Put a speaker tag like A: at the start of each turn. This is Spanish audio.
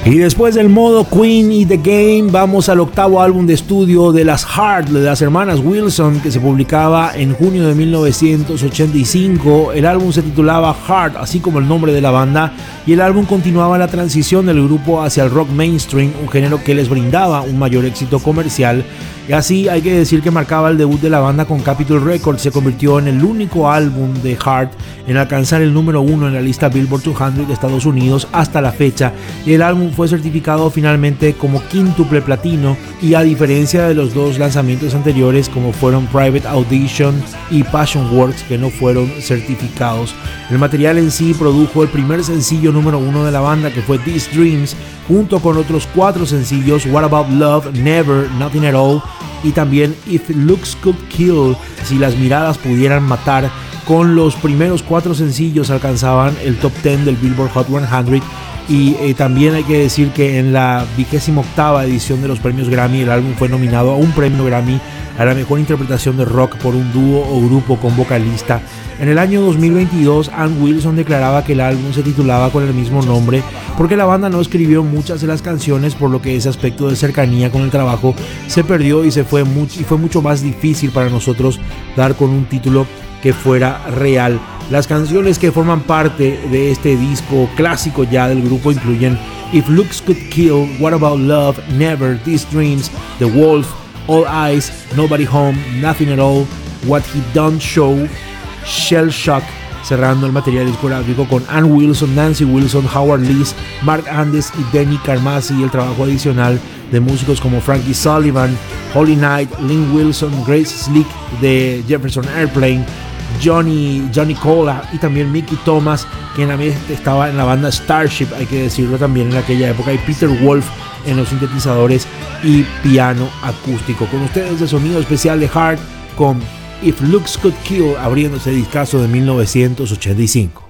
A: Y después del modo Queen y The Game, vamos al octavo álbum de estudio de las Heart, de las hermanas Wilson, que se publicaba en junio de 1985. El álbum se titulaba Heart, así como el nombre de la banda, y el álbum continuaba la transición del grupo hacia el rock mainstream, un género que les brindaba un mayor éxito comercial. Y así hay que decir que marcaba el debut de la banda con Capitol Records. Se convirtió en el único álbum de Heart en alcanzar el número 1 en la lista Billboard 200 de Estados Unidos hasta la fecha, y el álbum fue certificado finalmente como quíntuple platino, y a diferencia de los dos lanzamientos anteriores como fueron Private Audition y Passion Works, que no fueron certificados. El material en sí produjo el primer sencillo número 1 de la banda, que fue These Dreams, junto con otros 4 sencillos: What About Love, Never, Nothing at All, y también If Looks Could Kill, si las miradas pudieran matar. Con los primeros 4 sencillos alcanzaban el top 10 del Billboard Hot 100. Y también hay que decir que en la 28ª edición de los premios Grammy, el álbum fue nominado a un premio Grammy a la mejor interpretación de rock por un dúo o grupo con vocalista. En el año 2022, Ann Wilson declaraba que el álbum se titulaba con el mismo nombre porque la banda no escribió muchas de las canciones, por lo que ese aspecto de cercanía con el trabajo se perdió y fue mucho más difícil para nosotros dar con un título que fuera real. Las canciones que forman parte de este disco clásico ya del grupo incluyen If Looks Could Kill, What About Love, Never, These Dreams, The Wolf, All Eyes, Nobody Home, Nothing at All, What He Done Show, Shell Shock, cerrando el material discográfico con Ann Wilson, Nancy Wilson, Howard Lees, Mark Andes y Denny Carmassi, y el trabajo adicional de músicos como Frankie Sullivan, Holly Knight, Lynn Wilson, Grace Slick de Jefferson Airplane, Johnny Cola y también Mickey Thomas, quien también estaba en la banda Starship, hay que decirlo también en aquella época, y Peter Wolf en los sintetizadores y piano acústico. Con ustedes el sonido especial de Heart con If Looks Could Kill, abriendo ese discazo de 1985.